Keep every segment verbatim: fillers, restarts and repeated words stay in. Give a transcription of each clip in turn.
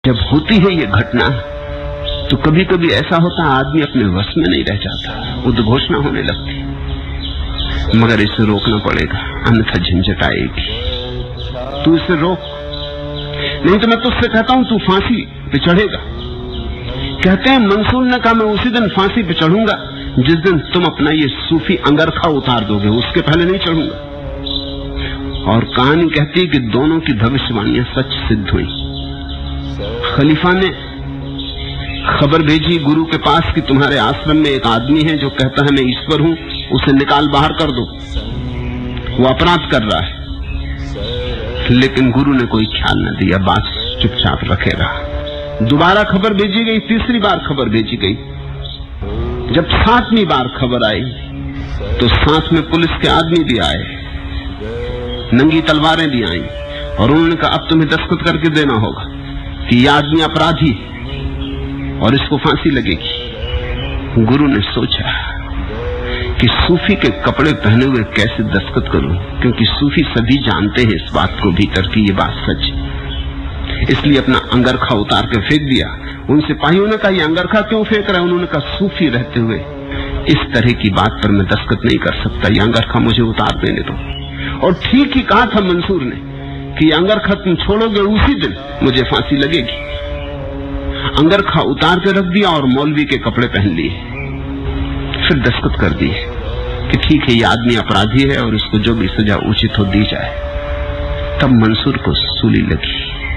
जब होती है ये घटना तो कभी कभी ऐसा होता है आदमी अपने वश में नहीं रह जाता, उद्घोषणा होने लगती। मगर इसे रोकना पड़ेगा, अन्यथा झंझट आएगी। तू इसे रोक, नहीं तो मैं तुझसे कहता हूं तू फांसी पे चढ़ेगा। कहते हैं मंसूर ने कहा मैं उसी दिन फांसी पे चढ़ूंगा जिस दिन तुम अपना ये सूफी अंगरखा उतार दोगे, उसके पहले नहीं चढ़ूंगा। और कहानी कहती है कि दोनों की भविष्यवाणियां सच सिद्ध हुई। खलीफा ने खबर भेजी गुरु के पास कि तुम्हारे आश्रम में एक आदमी है जो कहता है मैं ईश्वर हूं, उसे निकाल बाहर कर दो, वो अपराध कर रहा है। लेकिन गुरु ने कोई ख्याल न दिया, बात चुपचाप रखे रहा। दोबारा खबर भेजी गई, तीसरी बार खबर भेजी गई। जब सातवीं बार खबर आई तो साथ में पुलिस के आदमी भी आए, नंगी तलवारें भी आईं और उन्होंने कहा अब तुम्हें दस्तखत करके देना होगा कि यह आदमी अपराधी और इसको फांसी लगेगी। गुरु ने सोचा कि सूफी के कपड़े पहने हुए कैसे दस्तखत करूं, क्योंकि सूफी सभी जानते हैं इस बात को भीतर की ये बात सच है। इसलिए अपना अंगरखा उतार के फेंक दिया। उन सिपाहियों ने कहा ये अंगरखा क्यों फेंक रहा है? उन्होंने कहा सूफी रहते हुए इस तरह की बात पर मैं दस्तखत नहीं कर सकता, ये अंगरखा मुझे उतार देने दो। और ठीक ही कहा था मंसूर ने कि अंगरखा तुम छोड़ोगे उसी दिन मुझे फांसी लगेगी। अंगरखा उतार के रख दिया और मौलवी के कपड़े पहन लिए, फिर दस्तखत कर दिए कि ठीक है ये आदमी अपराधी है और इसको जो भी सजा उचित हो दी जाए। तब मंसूर को सूली लगी।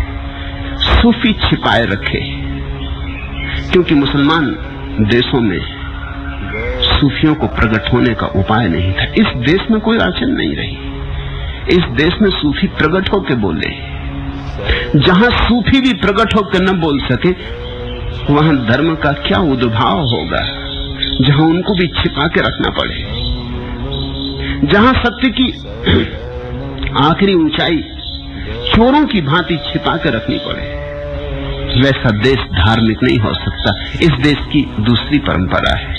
सूफी छिपाए रखे, क्योंकि मुसलमान देशों में सूफियों को प्रकट होने का उपाय नहीं था। इस देश में कोई अड़चन नहीं रही, इस देश में सूफी प्रकट होकर बोले। जहां सूफी भी प्रकट होकर न बोल सके वहां धर्म का क्या उद्भाव होगा, जहां उनको भी छिपा के रखना पड़े। जहां सत्य की आखिरी ऊंचाई चोरों की भांति छिपा के रखनी पड़े, वैसा देश धार्मिक नहीं हो सकता। इस देश की दूसरी परंपरा है।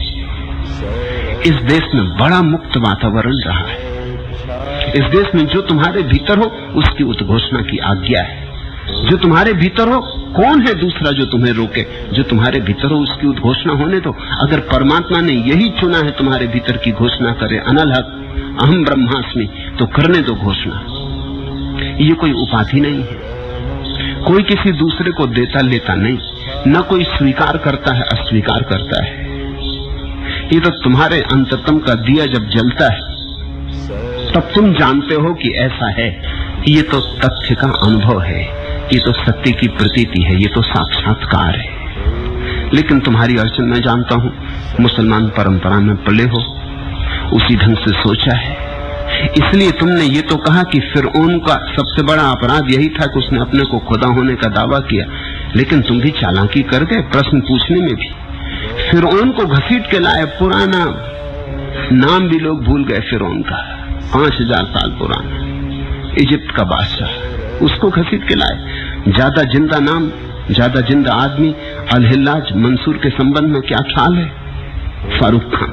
इस देश में बड़ा मुक्त वातावरण रहा है। इस देश में जो तुम्हारे भीतर हो उसकी उद्घोषणा की आज्ञा है। जो तुम्हारे भीतर हो, कौन है दूसरा जो तुम्हें रोके? जो तुम्हारे भीतर हो उसकी उद्घोषणा होने दो। अगर परमात्मा ने यही चुना है तुम्हारे भीतर की घोषणा करे, अनल हक अहम ब्रह्मास्मि, तो करने दो घोषणा। ये कोई उपाधि नहीं है, कोई किसी दूसरे को देता लेता नहीं, न कोई स्वीकार करता है अस्वीकार करता है। ये तो तुम्हारे अंतरतम का दिया जब जलता है तब तुम जानते हो कि ऐसा है। ये तो तथ्य का अनुभव है, ये तो सत्य की प्रतीति है, ये तो साक्षात्कार है। लेकिन तुम्हारी अड़चन मैं जानता हूं, मुसलमान परंपरा में पले हो, उसी ढंग से सोचा है। इसलिए तुमने ये तो कहा कि फिरौन का सबसे बड़ा अपराध यही था कि उसने अपने को खुदा होने का दावा किया। लेकिन तुम भी चालाकी कर गए प्रश्न पूछने में भी। फिरौन को घसीट के लाए, पुराना नाम भी लोग भूल गए फिरौन का, पांच हजार साल पुराना इजिप्ट का बादशाह, उसको घसीट के लाए। ज्यादा जिंदा नाम, ज्यादा जिंदा आदमी अल-हिल्लाज मंसूर के संबंध में क्या ख्याल है? फारूक खान।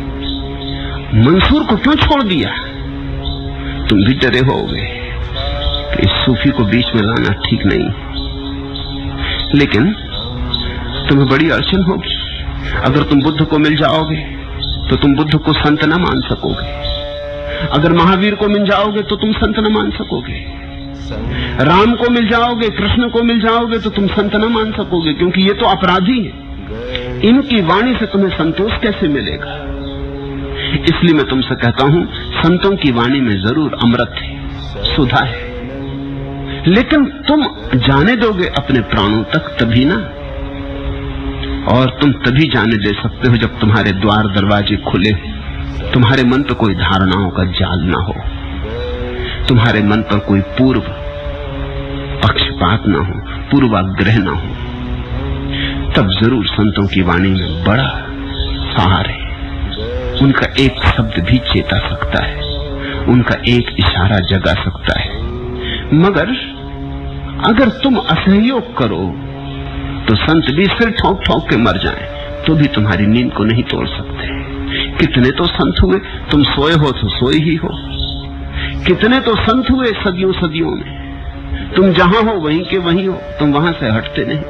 मंसूर को क्यों छोड़ दिया? तुम भी डरे होगे कि इस सूफी को बीच में लाना ठीक नहीं, लेकिन तुम्हें बड़ी अड़चन होगी। अगर तुम बुद्ध को मिल जाओगे तो तुम बुद्ध को संत न मान सकोगे। अगर महावीर को मिल जाओगे तो तुम संत न मान सकोगे। राम को मिल जाओगे, कृष्ण को मिल जाओगे तो तुम संत न मान सकोगे, क्योंकि ये तो अपराधी है। इनकी वाणी से तुम्हें संतोष कैसे मिलेगा? इसलिए मैं तुमसे कहता हूं संतों की वाणी में जरूर अमृत है, सुधा है, लेकिन तुम जाने दोगे अपने प्राणों तक तभी ना। और तुम तभी जाने दे सकते हो जब तुम्हारे द्वार दरवाजे खुले, तुम्हारे मन पर कोई धारणाओं का जाल ना हो, तुम्हारे मन पर कोई पूर्व पक्षपात ना हो, पूर्वाग्रह ना हो। तब जरूर संतों की वाणी में बड़ा सार है। उनका एक शब्द भी चेता सकता है, उनका एक इशारा जगा सकता है। मगर अगर तुम असहयोग करो तो संत भी सिर ठोक ठोक के मर जाएं तो भी तुम्हारी नींद को नहीं तोड़ सकते। कितने तो संत हुए, तुम सोए हो तो सोए ही हो। कितने तो संत हुए सदियों सदियों में, तुम जहां हो वहीं के वहीं हो, तुम वहां से हटते नहीं।